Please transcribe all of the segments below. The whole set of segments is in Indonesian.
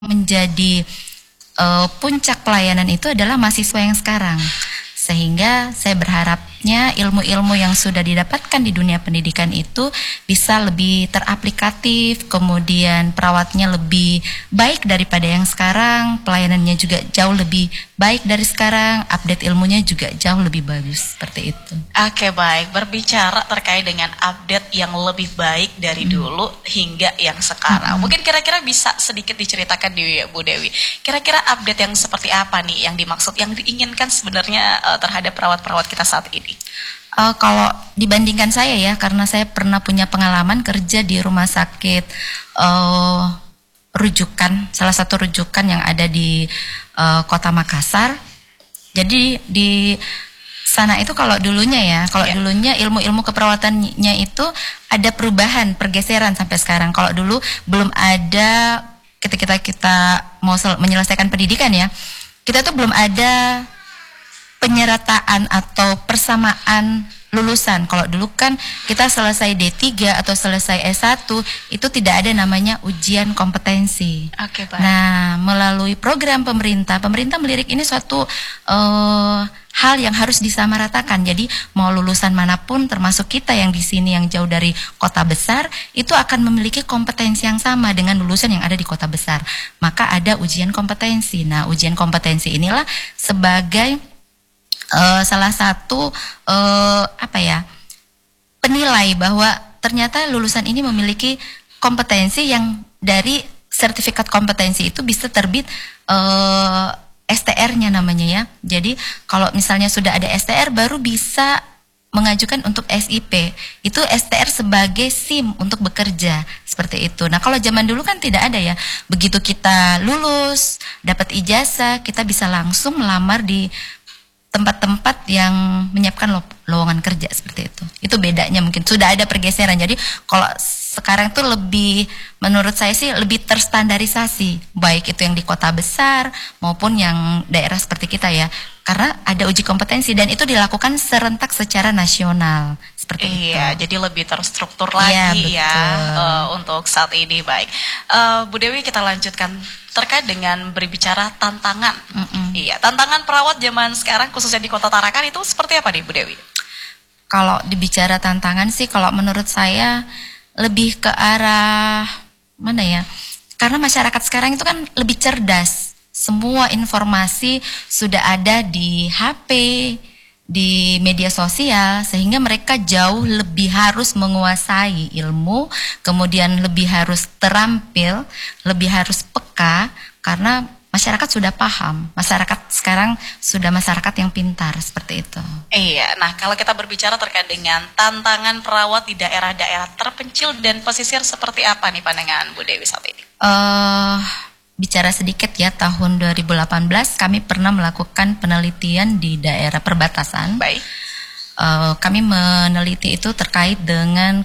menjadi puncak pelayanan itu adalah mahasiswa yang sekarang. Sehingga saya berharapnya ilmu-ilmu yang sudah didapatkan di dunia pendidikan itu bisa lebih teraplikatif, kemudian perawatnya lebih baik daripada yang sekarang, pelayanannya juga jauh lebih baik dari sekarang, update ilmunya juga jauh lebih bagus, seperti itu. Oke, baik. Berbicara terkait dengan update yang lebih baik dari dulu hingga yang sekarang. Mungkin kira-kira bisa sedikit diceritakan di Bu Dewi. Kira-kira update yang seperti apa nih yang dimaksud, yang diinginkan sebenarnya terhadap perawat-perawat kita saat ini? Kalau dibandingkan saya ya, karena saya pernah punya pengalaman kerja di rumah sakit rujukan, salah satu rujukan yang ada di Kota Makassar. Jadi di sana itu kalau dulunya ilmu-ilmu keperawatannya itu ada perubahan, pergeseran sampai sekarang. Kalau dulu belum ada, ketika kita mau menyelesaikan pendidikan ya, kita tuh belum ada penyerataan atau persamaan lulusan. Kalau dulu kan kita selesai D3 atau selesai S1 itu tidak ada namanya ujian kompetensi. Oke, Pak. Nah, melalui program pemerintah melirik ini suatu hal yang harus disamaratakan. Jadi mau lulusan manapun, termasuk kita yang di sini yang jauh dari kota besar, itu akan memiliki kompetensi yang sama dengan lulusan yang ada di kota besar. Maka ada ujian kompetensi. Nah, ujian kompetensi inilah sebagai salah satu penilai bahwa ternyata lulusan ini memiliki kompetensi yang dari sertifikat kompetensi itu bisa terbit STR-nya namanya ya. Jadi kalau misalnya sudah ada STR baru bisa mengajukan untuk SIP. Itu STR sebagai SIM untuk bekerja, seperti itu. Nah, kalau zaman dulu kan tidak ada ya. Begitu kita lulus, dapat ijazah, kita bisa langsung melamar di tempat-tempat yang menyiapkan lowongan kerja, seperti itu. Itu bedanya, mungkin sudah ada pergeseran. Jadi kalau sekarang tuh lebih, menurut saya sih lebih terstandarisasi, baik itu yang di kota besar maupun yang daerah seperti kita ya. Karena ada uji kompetensi dan itu dilakukan serentak secara nasional, seperti itu. Iya, jadi lebih terstruktur lagi untuk saat ini. Baik, Bu Dewi, kita lanjutkan terkait dengan berbicara tantangan. Iya, tantangan perawat zaman sekarang khususnya di Kota Tarakan itu seperti apa nih, Bu Dewi? Kalau dibicara tantangan sih, kalau menurut saya lebih ke arah mana ya? Karena masyarakat sekarang itu kan lebih cerdas. Semua informasi sudah ada di HP, di media sosial, sehingga mereka jauh lebih harus menguasai ilmu, kemudian lebih harus terampil, lebih harus peka, karena masyarakat sudah paham. Masyarakat sekarang sudah masyarakat yang pintar, seperti itu. Iya, nah kalau kita berbicara terkait dengan tantangan perawat di daerah-daerah terpencil dan pesisir, seperti apa nih pandangan Bu Dewi saat ini? Bicara sedikit ya, tahun 2018 kami pernah melakukan penelitian di daerah perbatasan. Baik. Kami meneliti itu terkait dengan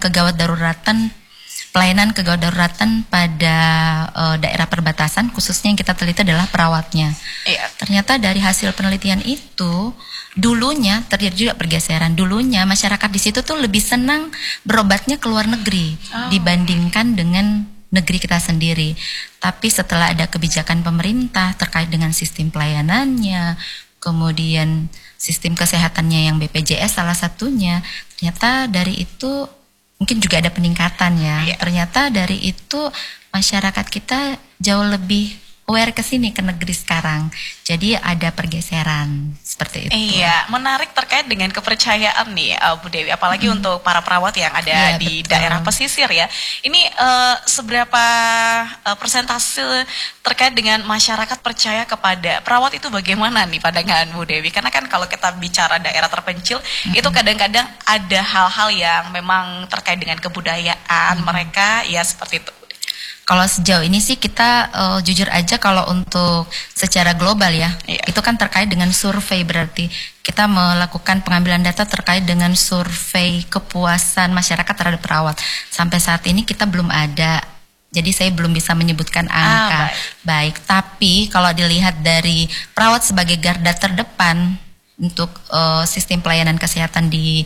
pelayanan kegawat daruratan pada daerah perbatasan, khususnya yang kita teliti adalah perawatnya. Iya. Ternyata dari hasil penelitian itu, dulunya terjadi juga pergeseran. Dulunya masyarakat di situ tuh lebih senang berobatnya ke luar negeri dibandingkan dengan negeri kita sendiri. Tapi setelah ada kebijakan pemerintah terkait dengan sistem pelayanannya, kemudian sistem kesehatannya yang BPJS salah satunya, ternyata dari itu mungkin juga ada peningkatan ya. Ternyata dari itu masyarakat kita jauh lebih aware ke sini, ke negeri sekarang. Jadi ada pergeseran seperti itu. Iya, menarik terkait dengan kepercayaan nih Bu Dewi, apalagi untuk para perawat yang ada di daerah pesisir ya. Ini seberapa persentase terkait dengan masyarakat percaya kepada perawat itu, bagaimana nih pandangan Bu Dewi? Karena kan kalau kita bicara daerah terpencil itu kadang-kadang ada hal-hal yang memang terkait dengan kebudayaan mereka ya, seperti itu. Kalau sejauh ini sih kita jujur aja, kalau untuk secara global ya, itu kan terkait dengan survei, berarti kita melakukan pengambilan data terkait dengan survei kepuasan masyarakat terhadap perawat. Sampai saat ini kita belum ada, jadi saya belum bisa menyebutkan angka. Baik, tapi kalau dilihat dari perawat sebagai garda terdepan untuk sistem pelayanan kesehatan di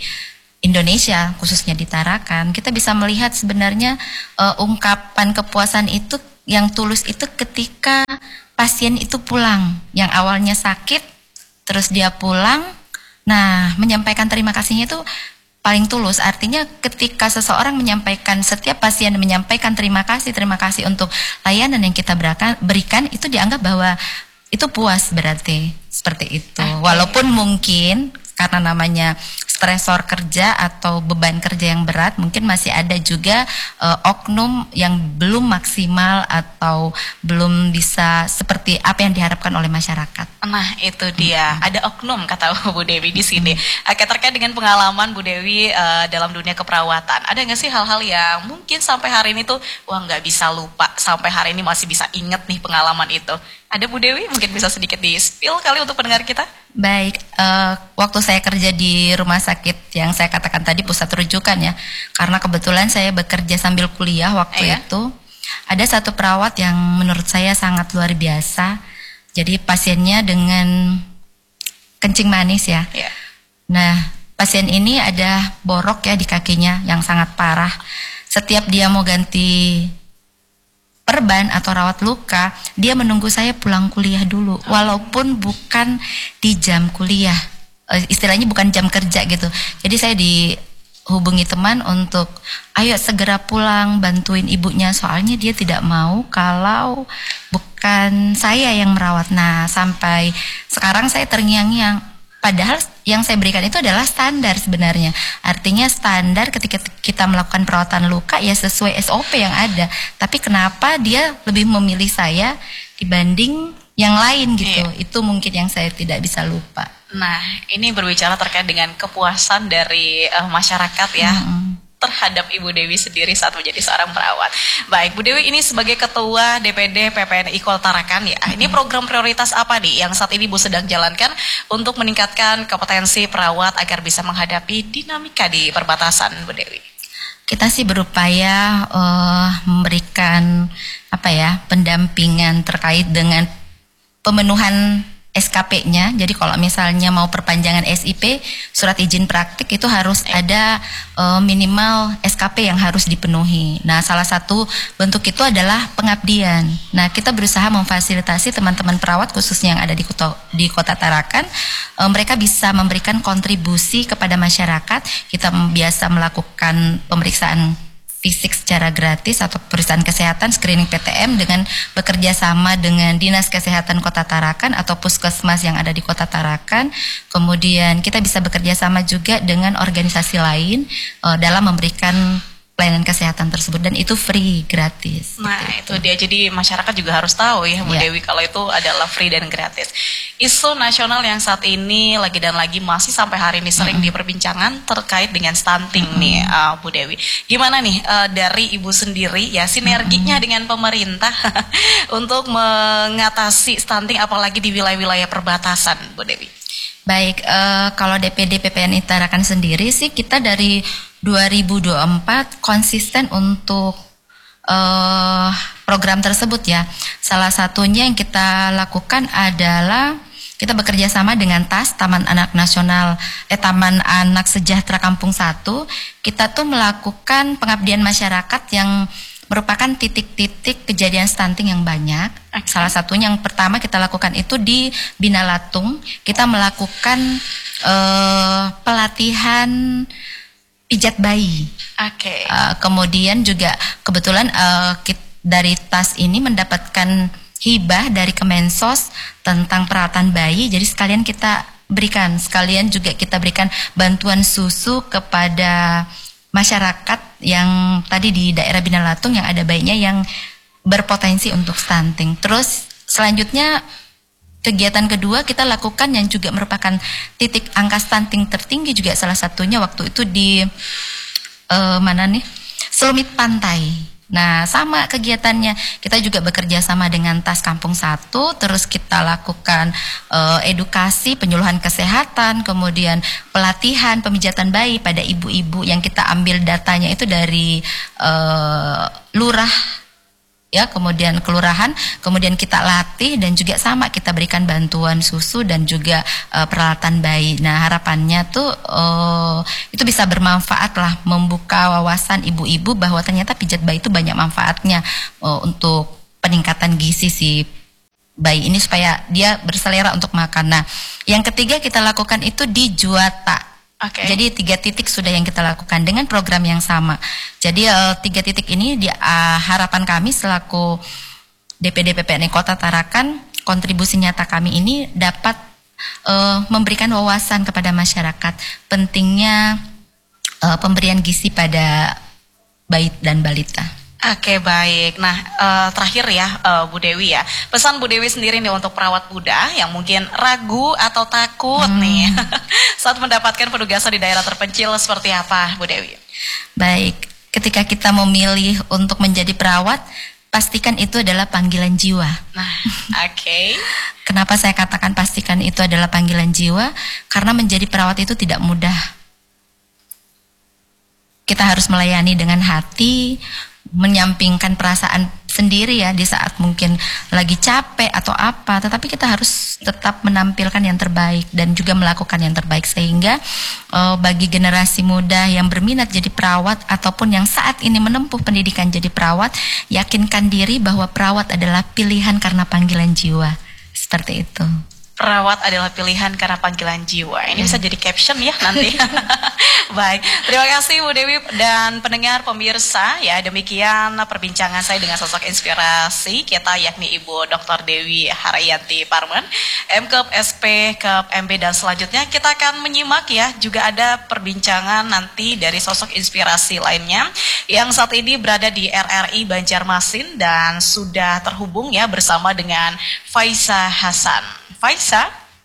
Indonesia, khususnya di Tarakan, kita bisa melihat sebenarnya ungkapan kepuasan itu yang tulus itu ketika pasien itu pulang, yang awalnya sakit, terus dia pulang, nah menyampaikan terima kasihnya itu paling tulus. Artinya ketika seseorang menyampaikan, setiap pasien menyampaikan terima kasih untuk layanan yang kita berikan, itu dianggap bahwa itu puas berarti, seperti itu. Walaupun mungkin karena namanya stresor kerja atau beban kerja yang berat, mungkin masih ada juga oknum yang belum maksimal atau belum bisa seperti apa yang diharapkan oleh masyarakat. Nah itu dia, ada oknum kata Bu Dewi di sini. Oke, terkait dengan pengalaman Bu Dewi dalam dunia keperawatan, ada nggak sih hal-hal yang mungkin sampai hari ini tuh wah nggak bisa lupa, sampai hari ini masih bisa inget nih pengalaman itu? Ada Bu Dewi, mungkin bisa sedikit di-spill kali untuk pendengar kita? Baik, waktu saya kerja di rumah sakit yang saya katakan tadi pusat rujukan ya, karena kebetulan saya bekerja sambil kuliah waktu itu, ada satu perawat yang menurut saya sangat luar biasa. Jadi pasiennya dengan kencing manis ya. Nah, pasien ini ada borok ya di kakinya yang sangat parah. Setiap dia mau ganti perban atau rawat luka, dia menunggu saya pulang kuliah dulu, walaupun bukan di jam kuliah, istilahnya bukan jam kerja gitu. Jadi saya dihubungi teman untuk ayo segera pulang bantuin ibunya, soalnya dia tidak mau kalau bukan saya yang merawat. Nah sampai sekarang saya terngiang-ngiang, padahal yang saya berikan itu adalah standar sebenarnya. Artinya standar ketika kita melakukan perawatan luka ya sesuai SOP yang ada. Tapi kenapa dia lebih memilih saya dibanding yang lain gitu. Itu mungkin yang saya tidak bisa lupa. Nah ini berbicara terkait dengan kepuasan dari masyarakat ya. Terhadap Ibu Dewi sendiri saat menjadi seorang perawat. Baik, Bu Dewi ini sebagai Ketua DPD PPNI Kota Tarakan ya, ini program prioritas apa nih yang saat ini Bu sedang jalankan untuk meningkatkan kompetensi perawat agar bisa menghadapi dinamika di perbatasan, Bu Dewi? Kita sih berupaya memberikan pendampingan terkait dengan pemenuhan SKP-nya. Jadi kalau misalnya mau perpanjangan SIP, surat izin praktik itu harus ada minimal SKP yang harus dipenuhi. Nah, salah satu bentuk itu adalah pengabdian. Nah, kita berusaha memfasilitasi teman-teman perawat khususnya yang ada di Kota Tarakan, mereka bisa memberikan kontribusi kepada masyarakat. Kita biasa melakukan pemeriksaan fisik secara gratis atau pemeriksaan kesehatan screening PTM dengan bekerja sama dengan Dinas Kesehatan Kota Tarakan atau Puskesmas yang ada di Kota Tarakan. Kemudian kita bisa bekerja sama juga dengan organisasi lain dalam memberikan pelayanan kesehatan tersebut, dan itu free, gratis. Nah itu dia, jadi masyarakat juga harus tahu ya Bu Dewi kalau itu adalah free dan gratis. Isu nasional yang saat ini lagi dan lagi masih sampai hari ini sering diperbincangkan terkait dengan stunting nih Bu Dewi. Gimana nih dari Ibu sendiri ya sinerginya dengan pemerintah untuk mengatasi stunting apalagi di wilayah-wilayah perbatasan, Bu Dewi? Baik, kalau DPD PPNI Tarakan sendiri sih kita dari 2024 konsisten untuk program tersebut ya. Salah satunya yang kita lakukan adalah kita bekerja sama dengan TAS, Taman Anak Nasional, Taman Anak Sejahtera Kampung 1. Kita tuh melakukan pengabdian masyarakat yang merupakan titik-titik kejadian stunting yang banyak. Salah satunya yang pertama kita lakukan itu di Bina Latung. Kita melakukan pelatihan pijat bayi. Kemudian juga kebetulan dari TAS ini mendapatkan hibah dari Kemensos tentang perawatan bayi. Jadi sekalian kita berikan bantuan susu kepada masyarakat yang tadi di daerah Bina Latung yang ada bayinya yang berpotensi untuk stunting. Terus selanjutnya kegiatan kedua kita lakukan yang juga merupakan titik angka stunting tertinggi juga, salah satunya waktu itu di Selumit Pantai. Nah sama kegiatannya, kita juga bekerja sama dengan TAS Kampung 1, terus kita lakukan edukasi, penyuluhan kesehatan, kemudian pelatihan pemijatan bayi pada ibu-ibu yang kita ambil datanya itu dari lurah ya, kemudian kelurahan, kemudian kita latih dan juga sama kita berikan bantuan susu dan juga peralatan bayi. Nah harapannya tuh itu bisa bermanfaat lah, membuka wawasan ibu-ibu bahwa ternyata pijat bayi itu banyak manfaatnya untuk peningkatan gizi si bayi ini supaya dia berselera untuk makan. Nah, yang ketiga kita lakukan itu di Juwata. Jadi 3 titik sudah yang kita lakukan dengan program yang sama. Jadi 3 titik ini harapan kami selaku DPD PPNI Kota Tarakan, kontribusi nyata kami ini dapat memberikan wawasan kepada masyarakat pentingnya pemberian gizi pada bayi dan balita. Oke, baik. Nah, terakhir ya Bu Dewi ya. Pesan Bu Dewi sendiri nih untuk perawat muda yang mungkin ragu atau takut nih saat mendapatkan penugasan di daerah terpencil seperti apa Bu Dewi? Baik, ketika kita memilih untuk menjadi perawat, pastikan itu adalah panggilan jiwa. Nah, oke. Kenapa saya katakan pastikan itu adalah panggilan jiwa? Karena menjadi perawat itu tidak mudah. Kita harus melayani dengan hati, menyampingkan perasaan sendiri ya di saat mungkin lagi capek atau apa, tetapi kita harus tetap menampilkan yang terbaik dan juga melakukan yang terbaik sehingga bagi generasi muda yang berminat jadi perawat ataupun yang saat ini menempuh pendidikan jadi perawat, yakinkan diri bahwa perawat adalah pilihan karena panggilan jiwa. Seperti itu. Perawat adalah pilihan karena panggilan jiwa. Ini bisa jadi caption ya nanti. Baik, terima kasih Bu Dewi dan pendengar pemirsa ya, demikian perbincangan saya dengan sosok inspirasi kita yakni Ibu Dr. Dewi Harayanti Parmen, MKep, SP, KEP, MB dan selanjutnya kita akan menyimak ya juga ada perbincangan nanti dari sosok inspirasi lainnya yang saat ini berada di RRI Banjarmasin dan sudah terhubung ya bersama dengan Faiza Hasan. Faiza?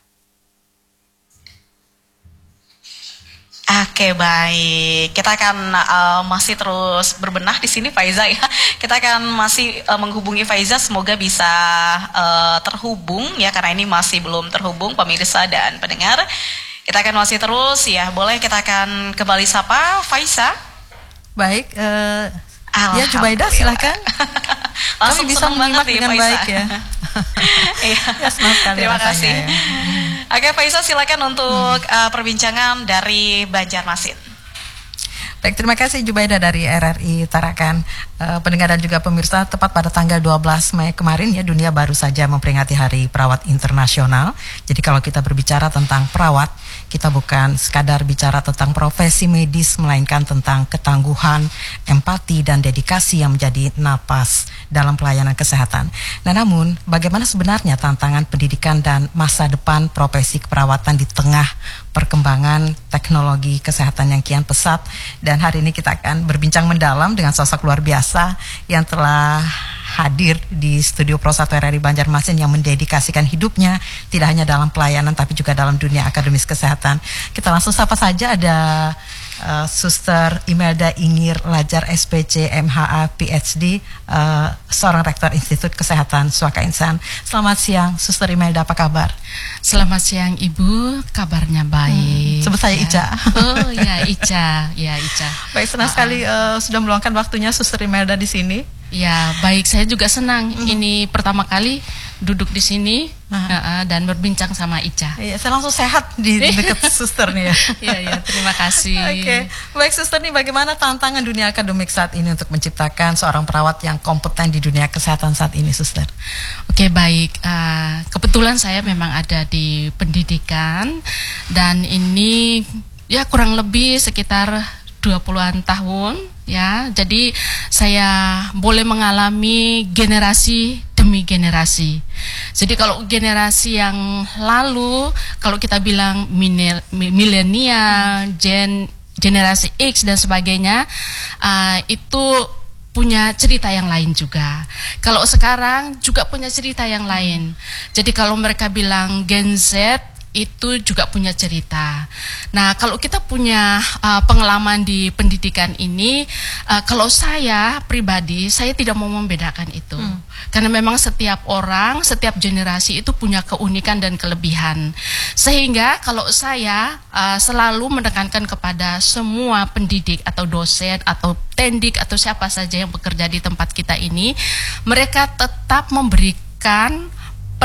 Oke, baik. Kita akan masih terus berbenah di sini Faiza ya. Kita akan masih menghubungi Faiza, semoga bisa terhubung ya karena ini masih belum terhubung pemirsa dan pendengar. Kita akan masih terus ya. Boleh kita akan kembali sapa Faiza? Baik, ya Jubaidah silakan. Kami bisa menyimak dengan Faiza. baik ya. Iya. Ya, terima kasih. Ya. Oke, Faiza silakan untuk perbincangan dari Banjarmasin. Baik, terima kasih Jubaidah dari RRI Tarakan. Pendengar dan juga pemirsa, tepat pada tanggal 12 Mei kemarin ya, dunia baru saja memperingati Hari Perawat Internasional. Jadi kalau kita berbicara tentang perawat, kita bukan sekadar bicara tentang profesi medis, melainkan tentang ketangguhan, empati, dan dedikasi yang menjadi napas dalam pelayanan kesehatan. Nah, namun bagaimana sebenarnya tantangan pendidikan dan masa depan profesi keperawatan di tengah perkembangan teknologi kesehatan yang kian pesat? Dan hari ini kita akan berbincang mendalam dengan sosok luar biasa yang telah hadir di studio Pro 1 RRI Banjarmasin yang mendedikasikan hidupnya tidak hanya dalam pelayanan tapi juga dalam dunia akademis kesehatan. Kita langsung sapa saja, ada Suster Imelda Ingir Lajar SPC MHA PhD, seorang rektor Institut Kesehatan Suaka Insan. Selamat siang Suster Imelda, apa kabar? Selamat siang Ibu, kabarnya baik. Sebut saya Ica. Oh ya Ica, ya Ica. Baik, senang sekali sudah meluangkan waktunya Suster Imelda di sini. Ya baik, saya juga senang. Ini pertama kali duduk di sini dan berbincang sama Ica. Iya, saya langsung sehat di dekat Suster nih ya. Iya, terima kasih. Oke, baik Suster nih, bagaimana tantangan dunia akademik saat ini untuk menciptakan seorang perawat yang kompeten di dunia kesehatan saat ini, Suster? Oke, baik. Kebetulan saya memang ada di pendidikan dan ini ya kurang lebih sekitar 20-an tahun ya. Jadi saya boleh mengalami generasi demi generasi. Jadi kalau generasi yang lalu, kalau kita bilang milenial, generasi X dan sebagainya, itu punya cerita yang lain juga. Kalau sekarang juga punya cerita yang lain. Jadi kalau mereka bilang Gen Z, itu juga punya cerita. Nah, kalau kita punya pengalaman di pendidikan ini, kalau saya pribadi, saya tidak mau membedakan itu. Karena memang setiap orang, setiap generasi itu punya keunikan dan kelebihan. Sehingga kalau saya selalu menekankan kepada semua pendidik atau dosen atau tendik atau siapa saja yang bekerja di tempat kita ini, mereka tetap memberikan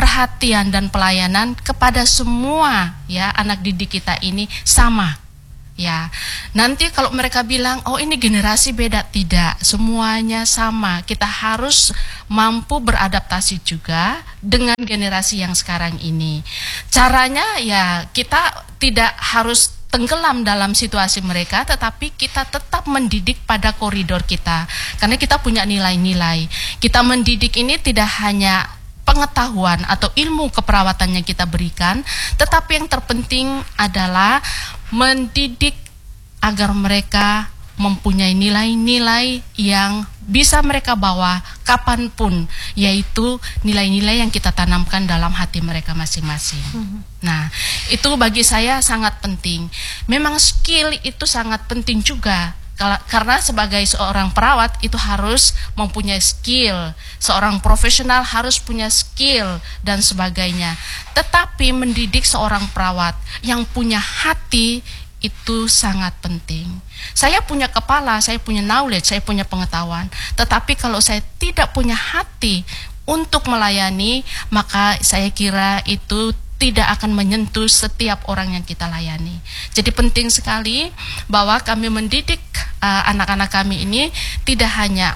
perhatian dan pelayanan kepada semua ya anak didik kita ini sama Ya, nanti kalau mereka bilang, oh ini generasi beda, tidak, semuanya sama. Kita harus mampu beradaptasi juga dengan generasi yang sekarang ini. Caranya ya kita tidak harus tenggelam dalam situasi mereka, tetapi kita tetap mendidik pada koridor kita. Karena kita punya nilai-nilai. Kita mendidik ini tidak hanya pengetahuan atau ilmu keperawatan yang kita berikan, tetapi yang terpenting adalah mendidik agar mereka mempunyai nilai-nilai yang bisa mereka bawa kapanpun, yaitu nilai-nilai yang kita tanamkan dalam hati mereka masing-masing. Nah, itu bagi saya sangat penting. Memang skill itu sangat penting juga. Karena sebagai seorang perawat itu harus mempunyai skill, seorang profesional harus punya skill dan sebagainya. Tetapi mendidik seorang perawat yang punya hati itu sangat penting. Saya punya kepala, saya punya knowledge, saya punya pengetahuan. Tetapi kalau saya tidak punya hati untuk melayani, maka saya kira itu tidak akan menyentuh setiap orang yang kita layani. Jadi penting sekali bahwa kami mendidik anak-anak kami ini tidak hanya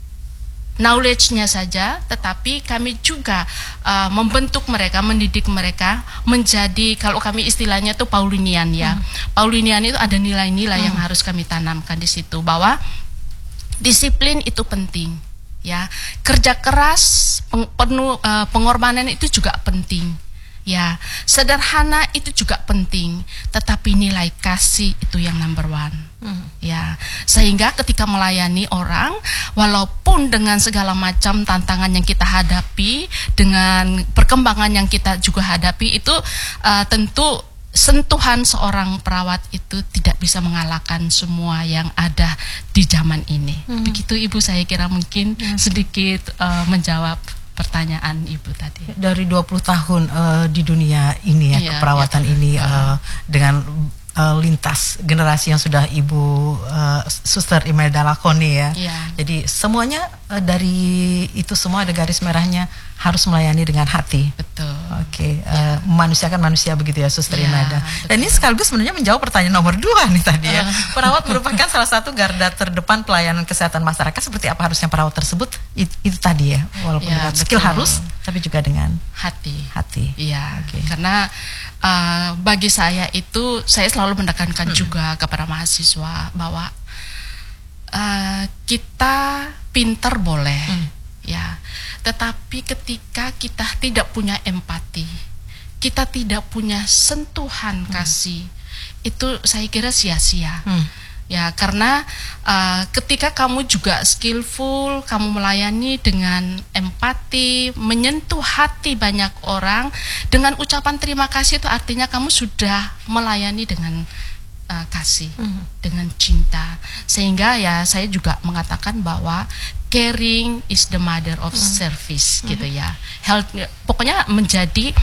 knowledge-nya saja, tetapi kami juga membentuk mereka, mendidik mereka menjadi, kalau kami istilahnya itu Paulinian ya. Paulinian itu ada nilai-nilai yang harus kami tanamkan di situ, bahwa disiplin itu penting ya. Kerja keras, pengorbanan itu juga penting. Ya, sederhana itu juga penting, tetapi nilai kasih itu yang number one. Ya, sehingga ketika melayani orang, walaupun dengan segala macam tantangan yang kita hadapi, dengan perkembangan yang kita juga hadapi, itu tentu sentuhan seorang perawat itu tidak bisa mengalahkan semua yang ada di zaman ini. Begitu Ibu, saya kira mungkin sedikit menjawab pertanyaan Ibu tadi. Dari 20 tahun di dunia ini ya, keperawatan ini dengan lintas generasi yang sudah Ibu Suster Imelda lakoni ya. Jadi semuanya dari itu semua ada garis merahnya, harus melayani dengan hati. Betul. Oke, memanusiakan manusia begitu ya, Suster Imelda. Dan ini sekaligus sebenarnya menjawab pertanyaan nomor 2 nih tadi ya. Perawat merupakan salah satu garda terdepan pelayanan kesehatan masyarakat. Seperti apa harusnya perawat tersebut? Itu tadi ya, walaupun dengan skill harus, tapi juga dengan hati. Iya. Karena bagi saya itu, saya selalu menekankan juga kepada mahasiswa bahwa kita pinter boleh, ya. Tetapi ketika kita tidak punya empati, kita tidak punya sentuhan kasih, itu saya kira sia-sia. Ya, karena ketika kamu juga skillful, kamu melayani dengan empati, menyentuh hati banyak orang, dengan ucapan terima kasih, itu artinya kamu sudah melayani dengan kasih, dengan cinta. Sehingga ya saya juga mengatakan bahwa caring is the mother of service, gitu ya. Health, pokoknya menjadi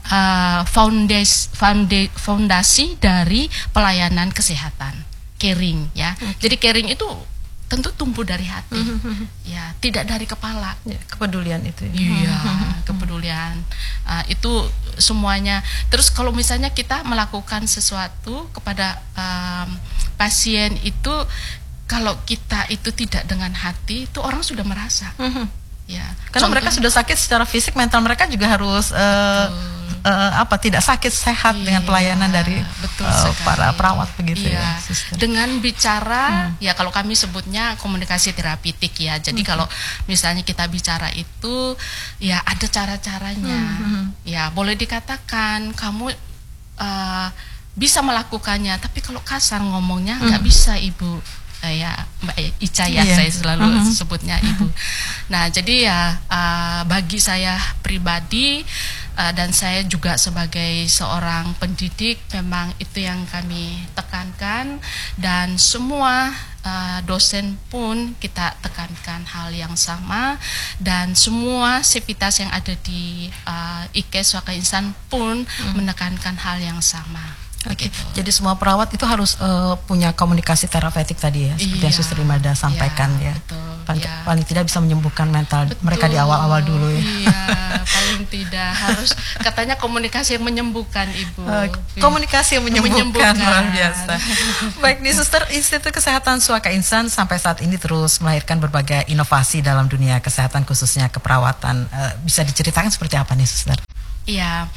fondasi dari pelayanan kesehatan. Caring ya. Jadi caring itu tentu tumbuh dari hati, ya, tidak dari kepala. Ya, kepedulian itu. Iya, kepedulian itu semuanya. Terus kalau misalnya kita melakukan sesuatu kepada pasien itu, kalau kita itu tidak dengan hati, itu orang sudah merasa. Ya, karena mereka sudah sakit secara fisik, mental mereka juga harus tidak sakit, sehat dengan pelayanan dari para perawat begitu ya, Sister. Dengan bicara ya, kalau kami sebutnya komunikasi terapeutik ya. Jadi kalau misalnya kita bicara itu ya ada cara-caranya. Ya, boleh dikatakan kamu bisa melakukannya, tapi kalau kasar ngomongnya nggak bisa, Ibu. Ya Mbak Ica ya, saya selalu sebutnya Ibu. Nah, jadi ya bagi saya pribadi dan saya juga sebagai seorang pendidik, memang itu yang kami tekankan, dan semua dosen pun kita tekankan hal yang sama, dan semua sivitas yang ada di IKES Waka Insan pun menekankan hal yang sama. Oke, jadi semua perawat itu harus punya komunikasi terapeutik tadi ya, seperti yang Suster Imelda sampaikan ya. Betul. paling tidak bisa menyembuhkan mental mereka di awal-awal dulu ya. Iya, paling tidak harus katanya komunikasi yang menyembuhkan, Ibu. Komunikasi yang menyembuhkan, luar biasa. Baik nih Suster, Institut Kesehatan Suaka Insan sampai saat ini terus melahirkan berbagai inovasi dalam dunia kesehatan khususnya keperawatan. Bisa diceritakan seperti apa nih Suster? Iya,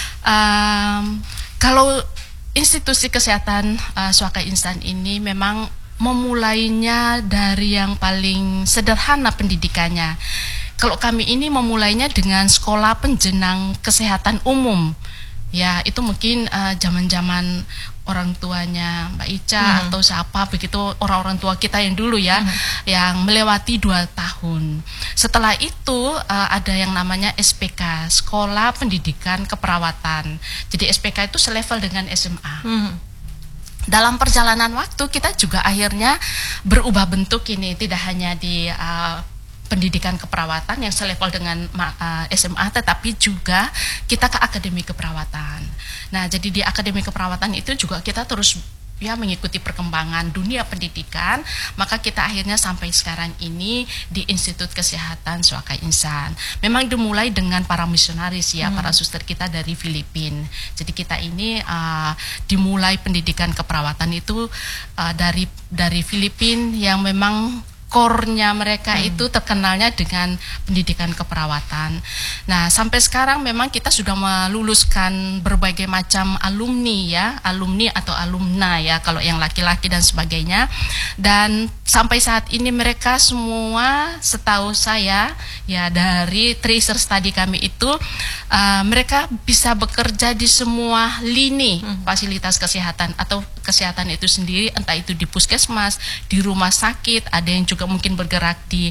kalau institusi kesehatan Suaka Insan ini memang memulainya dari yang paling sederhana pendidikannya. Kalau kami ini memulainya dengan sekolah penjenang kesehatan umum. Ya, itu mungkin zaman-zaman orang tuanya Mbak Ica atau siapa begitu, orang-orang tua kita yang dulu ya, yang melewati 2 tahun. Setelah itu ada yang namanya SPK, Sekolah Pendidikan Keperawatan. Jadi SPK itu selevel dengan SMA. Dalam perjalanan waktu kita juga akhirnya berubah bentuk ini, tidak hanya di pendidikan keperawatan yang selevel dengan SMA, tetapi juga kita ke akademi keperawatan. Nah, jadi di akademi keperawatan itu juga kita terus mengikuti perkembangan dunia pendidikan, maka kita akhirnya sampai sekarang ini di Institut Kesehatan Suaka Insan. Memang dimulai dengan para misionaris ya, para suster kita dari Filipina. Jadi kita ini dimulai pendidikan keperawatan itu dari Filipina yang memang core-nya mereka itu terkenalnya dengan pendidikan keperawatan. Nah, sampai sekarang memang kita sudah meluluskan berbagai macam alumni ya, alumni atau alumna ya, kalau yang laki-laki dan sebagainya. Dan sampai saat ini mereka semua, setahu saya ya, dari tracer study kami itu mereka bisa bekerja di semua lini fasilitas kesehatan atau kesehatan itu sendiri, entah itu di puskesmas, di rumah sakit, ada yang juga mungkin bergerak di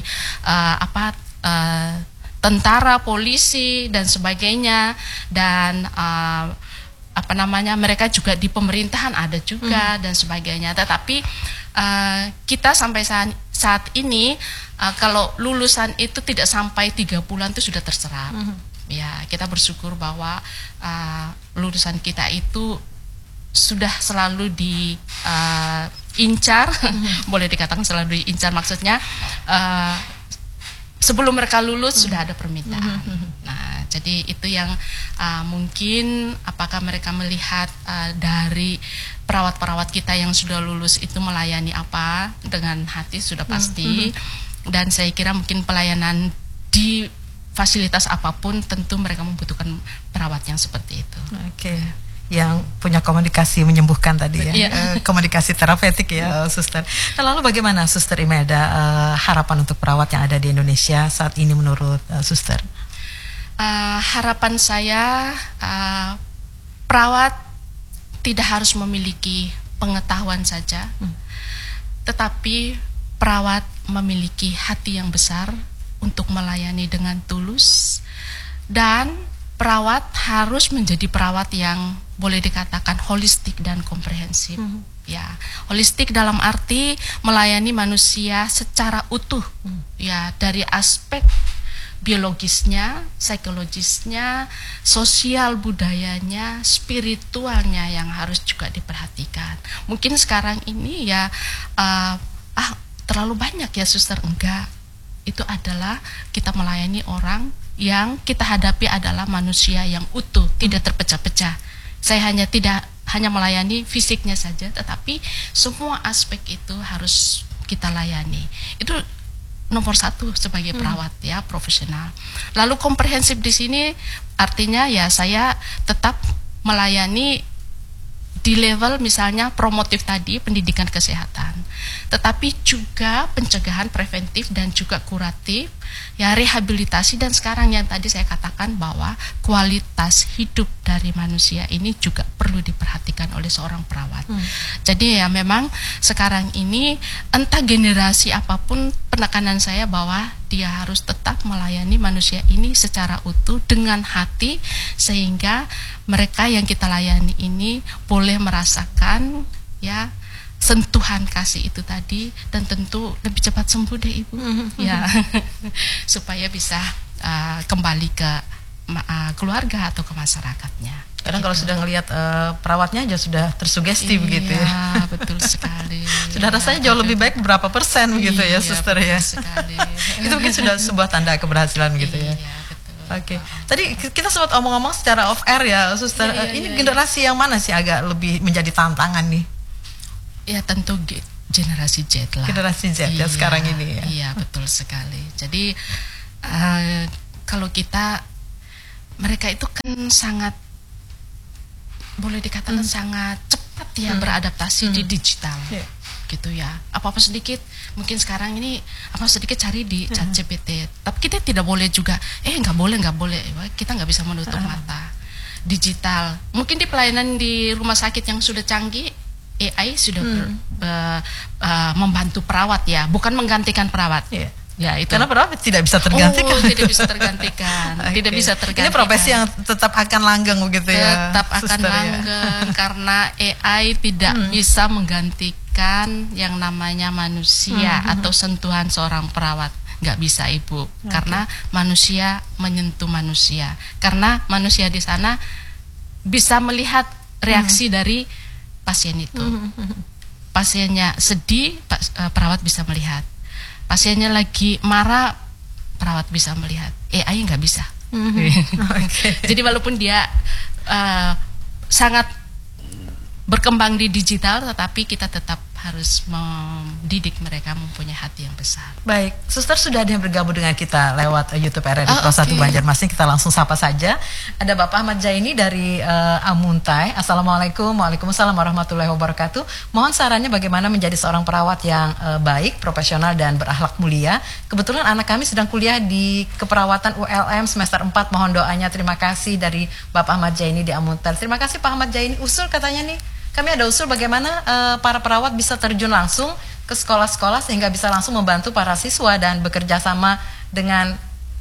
tentara, polisi dan sebagainya, dan mereka juga di pemerintahan ada juga dan sebagainya. Tetapi kita sampai saat ini kalau lulusan itu tidak sampai 3 bulan itu sudah terserap. Ya, kita bersyukur bahwa lulusan kita itu sudah selalu diincar, boleh dikatakan selalu diincar, maksudnya sebelum mereka lulus sudah ada permintaan. Nah, jadi itu yang mungkin apakah mereka melihat dari perawat-perawat kita yang sudah lulus itu melayani apa dengan hati sudah pasti, dan saya kira mungkin pelayanan di fasilitas apapun tentu mereka membutuhkan perawat yang seperti itu. Oke. Yang punya komunikasi menyembuhkan tadi ya, komunikasi terapeutik ya, Suster. Nah, lalu bagaimana Suster Imelda harapan untuk perawat yang ada di Indonesia saat ini menurut Suster? Harapan saya perawat tidak harus memiliki pengetahuan saja, tetapi perawat memiliki hati yang besar untuk melayani dengan tulus, dan perawat harus menjadi perawat yang boleh dikatakan holistik dan komprehensif. Ya, holistik dalam arti melayani manusia secara utuh. Ya, dari aspek biologisnya, psikologisnya, sosial budayanya, spiritualnya yang harus juga diperhatikan. Mungkin sekarang ini ya terlalu banyak ya Suster, enggak. Itu adalah kita melayani orang yang kita hadapi adalah manusia yang utuh, tidak terpecah-pecah. Saya tidak hanya melayani fisiknya saja, tetapi semua aspek itu harus kita layani. Itu nomor 1 sebagai perawat ya, profesional. Lalu komprehensif di sini artinya ya saya tetap melayani di level misalnya promotif tadi, pendidikan kesehatan, tetapi juga pencegahan preventif dan juga kuratif, ya rehabilitasi, dan sekarang yang tadi saya katakan bahwa kualitas hidup dari manusia ini juga perlu diperhatikan oleh seorang perawat. Jadi ya memang sekarang ini entah generasi apapun, penekanan saya bahwa dia harus tetap melayani manusia ini secara utuh dengan hati, sehingga mereka yang kita layani ini boleh merasakan ya sentuhan kasih itu tadi, dan tentu lebih cepat sembuh deh Ibu ya supaya bisa kembali ke keluarga atau ke masyarakatnya. Kadang kalau sudah ngelihat perawatnya aja sudah tersugesti begitu ya. Iya, betul sekali. Sudah rasanya jauh lebih baik berapa persen begitu ya, suster ya. Sekali. Itu mungkin sudah sebuah tanda keberhasilan gitu ya. Iya, betul. Oke. Tadi kita sempat omong-omong secara off air ya, suster. Ini generasi yang mana sih agak lebih menjadi tantangan nih? Ya tentu generasi Z lah. Generasi Z ya sekarang ini ya. Iya, betul sekali. Jadi kalau kita, mereka itu kan sangat, boleh dikatakan sangat cepat ya beradaptasi di digital. Gitu ya. Apa-apa sedikit, mungkin sekarang ini apa sedikit cari di ChatGPT. Tapi kita tidak boleh juga, nggak boleh. Kita nggak bisa menutup mata. Digital. Mungkin di pelayanan di rumah sakit yang sudah canggih, AI sudah membantu perawat ya, bukan menggantikan perawat. Ya, itu. Karena perawat tidak bisa tergantikan. Tidak bisa tergantikan. Tidak bisa tergantikan. Ini profesi yang tetap akan langgeng begitu ya. Tetap akan langgeng karena AI tidak bisa menggantikan yang namanya manusia atau sentuhan seorang perawat. Nggak bisa, Ibu. Karena manusia menyentuh manusia. Karena manusia di sana bisa melihat reaksi dari pasien itu. Pasiennya sedih, perawat bisa melihat. Pasiennya lagi marah, perawat bisa melihat. AI nggak bisa. Jadi walaupun dia sangat berkembang di digital, tetapi kita tetap harus mendidik mereka mempunyai hati yang besar. Baik, suster, sudah ada yang bergabung dengan kita lewat YouTube RRI Pro 1 Banjarmasin. Kita langsung sapa saja. Ada Bapak Ahmad Jaini dari Amuntai. Assalamualaikum. Waalaikumsalam warahmatullahi wabarakatuh. Mohon sarannya bagaimana menjadi seorang perawat yang baik, profesional dan berakhlak mulia. Kebetulan anak kami sedang kuliah di keperawatan ULM semester 4. Mohon doanya. Terima kasih dari Bapak Ahmad Jaini di Amuntai. Terima kasih Pak Ahmad Jaini. Usul katanya nih, kami ada usul bagaimana para perawat bisa terjun langsung ke sekolah-sekolah sehingga bisa langsung membantu para siswa dan bekerja sama dengan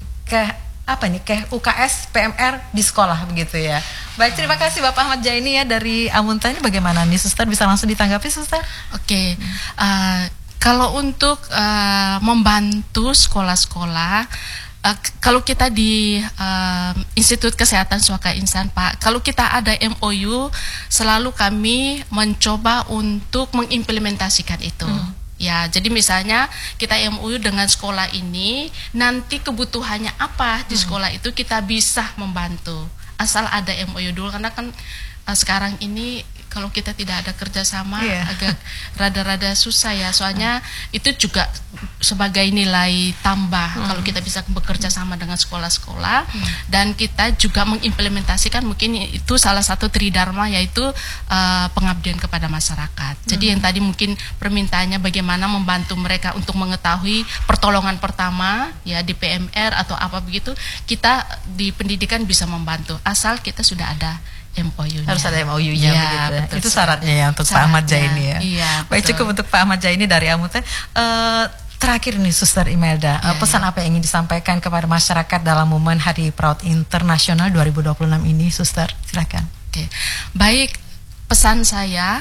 UKS PMR di sekolah begitu ya. Baik, terima kasih Bapak Ahmad Jaini ya dari Amunta. Ini bagaimana nih, suster, bisa langsung ditanggapi, suster? Oke. Kalau untuk membantu sekolah-sekolah, kalau kita di Institut Kesehatan Swaka Insan, Pak, kalau kita ada MOU, selalu kami mencoba untuk mengimplementasikan itu. Ya, jadi misalnya kita MOU dengan sekolah ini, nanti kebutuhannya apa di sekolah itu kita bisa membantu. Asal ada MOU dulu, karena kan sekarang ini kalau kita tidak ada kerjasama agak rada-rada susah ya, soalnya itu juga sebagai nilai tambah kalau kita bisa bekerja sama dengan sekolah-sekolah dan kita juga mengimplementasikan, mungkin itu salah satu tridharma, yaitu pengabdian kepada masyarakat. Jadi yang tadi mungkin permintaannya bagaimana membantu mereka untuk mengetahui pertolongan pertama ya di PMR atau apa begitu, kita di pendidikan bisa membantu asal kita sudah ada MOU-nya. Harus ada MOU-nya ya, begitu. Itu syaratnya ya untuk Pak Ahmad Jaini ya. Iya, baik, cukup untuk Pak Ahmad Jaini dari Amuntai. Terakhir nih Suster Imelda, pesan apa yang ingin disampaikan kepada masyarakat dalam momen Hari Perawat Internasional 2026 ini, Suster? Silakan. Oke. Baik, pesan saya,